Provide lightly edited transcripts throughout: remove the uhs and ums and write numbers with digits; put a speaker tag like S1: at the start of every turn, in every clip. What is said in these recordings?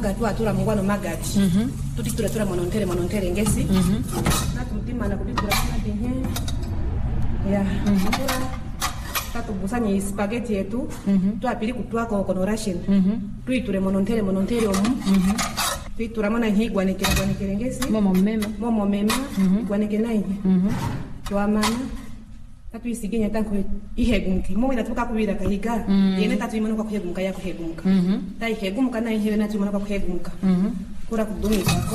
S1: magatu atura mungwano magati tutura monontere ngesi natumtima na kubitura kama dinhe ya tatu busanye spaghetti yetu tuapili kutwako kono ration tuiture monontere omu tuitura mona higwa nekere ngesi momo mema gwanekere nayi tuamana tatu isigenya tanko ihegumki mo ina tuka kubira kahiga yene tatu imana kwa kuhegumka ya kuhegumka tai hegumka na ihe na tumana kwa kuhegumka kura kudumika ko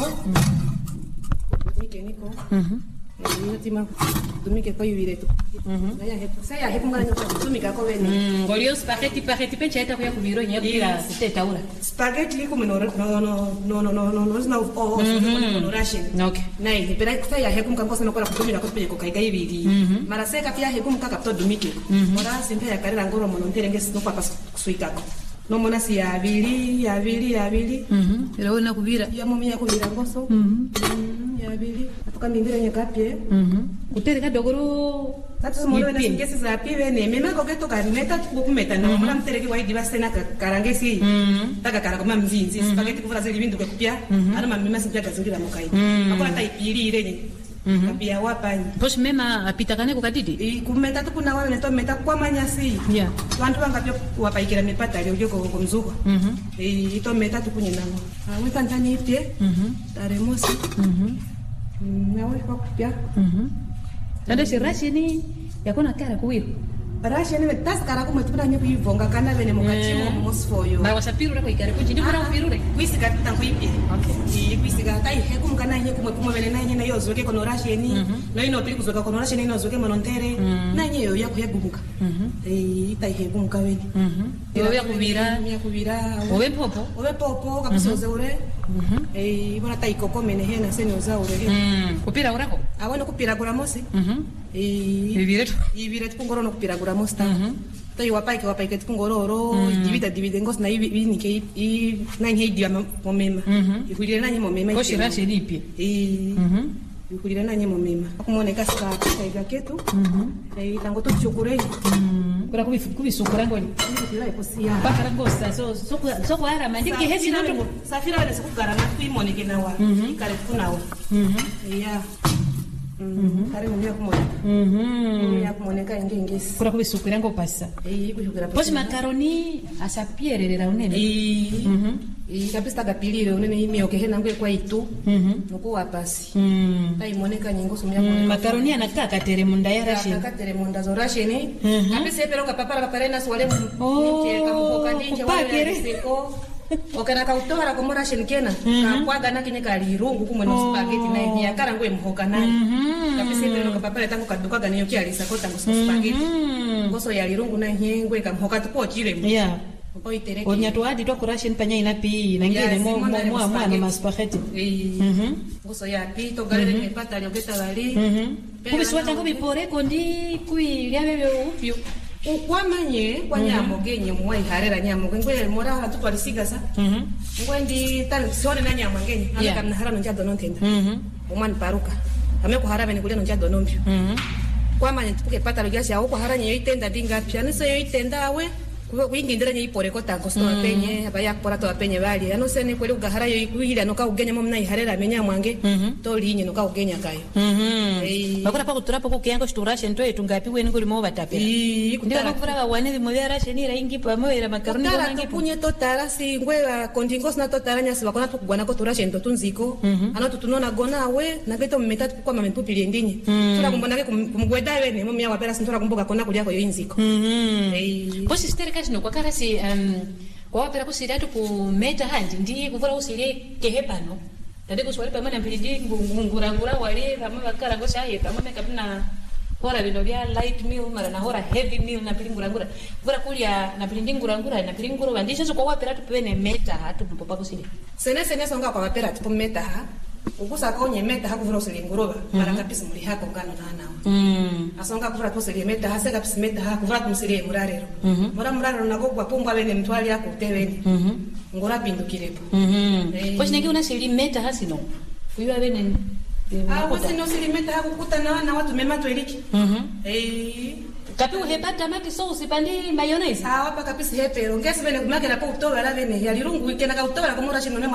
S1: niko tima dumike kwa yubire tu saya hegumka na kudumika ko wene
S2: ngolio spaghetti pencha eta kwa kubiro nyabira siteta ura
S1: spaghetti liko no no ration
S2: okay
S1: nai pera saya hegumka ngosa no kwa kudumira ko pele ko kaiga ibiri mara seka pia hegumka kapto dumike ora simpe ya karera ngoro monontere ngesi no papa suikako no mona si ya abili
S2: era ona kubira
S1: ya momi ya kubira ngoso ya abili atukandindira nyakapye
S2: kutere kadogoro
S1: tatu molo na ngesi za piwe ne mema ko geto ka neta kukumeta no mona mtereki waidi basena karangesi taka kara kama mzinzi spaghetti kuvura zili bindu kupya ana mama simpya kazulira mukai akora taipiri ile ni kapia wapani
S2: posh mema apitakane ko kadidi
S1: kumeta tu kuna wale neto meta kwa manyasi
S2: yeah
S1: wantu wangapyo wapaikira mipata leo joko ko mzuko ito meta tu kunya nango awita ndani ipye taremosi nawe kwa kupya
S2: ndio shirashini yakona kara kuwiro
S1: Barasha ni metas kara ko matuna nyo bivonga kana bene mukachimo mosfoyo
S2: mara wasapirura ko ikare kuji ndibura upirure
S1: kwisiga tanko ipi okay kwisiga tai hekum kana nye kumwe bene na nye na yozo ke kono rasheni na ino pili kuzoka kono rasheni ino zoke monontere na nye yo yakuyegumuka tai hekum ka bene
S2: yo yakubira obe popo
S1: kabusoze ure bona tai koko mene hena seni oza ure
S2: kupira urako
S1: awano kupira gura mosi ibire tukungoro no kupira gura mosta toi wapaike tukungoro divide ngos na ibi nike na nhe dia momema ikulire na momema
S2: ko shirashe lipi
S1: ikulire na momema akumoneka ska kaiga ketu tango to chokure
S2: kura kubisukura ngoni
S1: kila ikosia
S2: bakara ngosa so kwa ara mandiki hesi ndo
S1: safira wale sikugara na kuimoneke nawa ikare kunawa ya kare mumya kumoneka ingengesi
S2: kura kubisukira ngo pasa
S1: kushukira
S2: posi makaroni asapiererera unene
S1: kabisa kapilire unene imio kehena ngwe kwa itu nuko wapasi tai moneka nyingo sumya
S2: makaroni anaka katere munda ya ration
S1: katere munda zo ration kabisa epero kapapara na swale mche kamukoka dinje wale seko okana kautora ko ration kena kapwaga na kinye kalirungu kumwe no spaghetti na inya kara ngwe mhoka naye kabisa epero kapapara tangu kaduka ganyo kialisa ko tangu spaghetti ngoso ya lirungu na nyengwe kamhoka tupo chile
S2: yeah Onyatu adi to ration panya inapi nangine mo na maspaghetti
S1: ngoso ya pi to galere ke pata lyo geta gali
S2: kubiswata ko bipore kondi kuilia bebe upyo
S1: ukwamanye kwa nyamo genye mwai harera nyamo ngwe mora hatu twalisiga sa ngwendi tan sore na nyamo genye akamna harano njado nontenda umani paruka ameko harabe ni kuleno njado nombyo kwamanye tuke pata lyo gasya uko haranye itenda dinga pya nese yo itenda awe kuingindira nye ipore ko tanko sto apenye abaya pora to apenye bali ano sene kweli ugahara yo ikuhira no ka ugenya momna iharera menya mwange to linye no ka ugenya kayo
S2: bakora pa kutura pa kukiyango sturashe ntwe tungapi weni kuli mo batapera ndio bakura wane mo ya rashe ni raingi pa mo era makaroni ko nangi
S1: kunye to tara si ngwe kondingos na to taranya si bakona to kugwana ko turashe ndo tunziko ano tutunona gona we na geto mmeta kwa mamepupili ndinye tura kumbona ke kumgweda we ne mo mya wapera sintora kumbuka kona kulia ko yo inziko
S2: posi kashino kwa karasi kwa wapera kusiri atu kumeta handi ndi kuvura usiri kehepano tade kuswali pa mana mpili ngura wali kama bakara ngosha ye kama meka bina hora bino bya light meal mara na hora heavy meal na pili ngura vura kulia na pili ngura na pili ngura bandisha so kwa wapera tu pene meta hatu popa kusiri
S1: sene songa kwa wapera tu meta ukusa konye meta hakuvura usiri ngura mara kabisa muri hako ngano na asonga kuvura kusiri meta hase kabisa meta hakuvura kusiri murarero murarero nako kwa pumbwa bene mtwali yako tebeni ngora bindukirepo
S2: poshineki una siri meta hasino uyiwa bene
S1: wasi no siri meta hakukuta na watu mema tweliki
S2: kapi uhepata mati sauce pandi mayonnaise
S1: hapa kabisa hepero ngesi bene kumake na po utola bene yalirungu ikena ka utola kumura chino